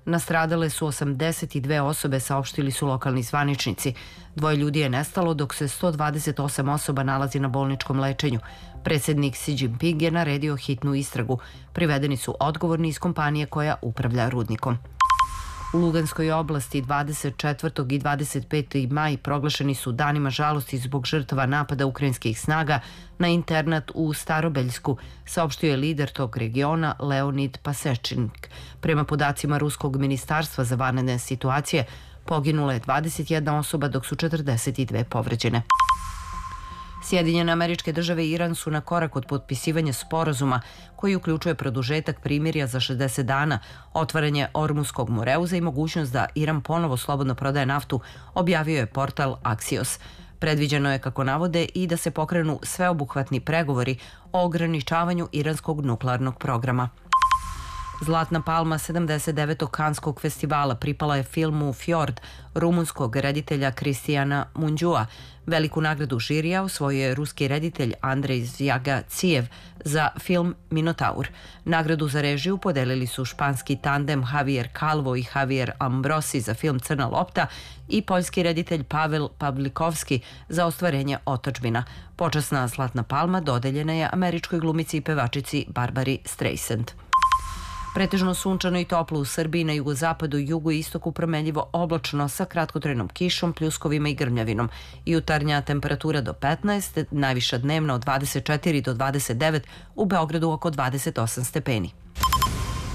Nastradale su 82 osobe, saopštili su lokalni zvaničnici. 2 ljudi je nestalo, dok se 128 osoba nalazi na bolničkom lečenju. Predsjednik Xi Jinping je naredio hitnu istragu. Privedeni su odgovorni iz kompanije koja upravlja rudnikom. U Luganskoj oblasti 24. i 25. maj proglašeni su danima žalosti zbog žrtava napada ukrajinskih snaga na internat u Starobeljsku, saopštio je lider tog regiona Leonid Pasečnik. Prema podacima Ruskog ministarstva za vanredne situacije, poginula je 21 osoba, dok su 42 povređene. Sjedinjene Američke Države i Iran su na korak od potpisivanja sporazuma koji uključuje produžetak primirja za 60 dana, otvaranje Ormuskog moreuza i mogućnost da Iran ponovo slobodno prodaje naftu, objavio je portal Axios. Predviđeno je, kako navode, i da se pokrenu sveobuhvatni pregovori o ograničavanju iranskog nuklearnog programa. Zlatna palma 79. Kanskog festivala pripala je filmu Fjord rumunskog reditelja Kristijana Munđua. Veliku nagradu žirija osvojio je ruski reditelj Andrej Zjagacijev za film Minotaur. Nagradu za režiju podelili su španski tandem Javier Calvo i Javier Ambrosi za film Crna lopta i poljski reditelj Pavel Pavlikovski za ostvarenje Otadžbina. Počasna zlatna palma dodeljena je američkoj glumici i pevačici Barbari Streisand. Pretežno sunčano i toplo u Srbiji, na jugozapadu i jugoistoku promenljivo oblačno sa kratkotrajnom kišom, pljuskovima i grmljavinom. Jutarnja temperatura do 15, najviša dnevna od 24 do 29, u Beogradu oko 28 stepeni.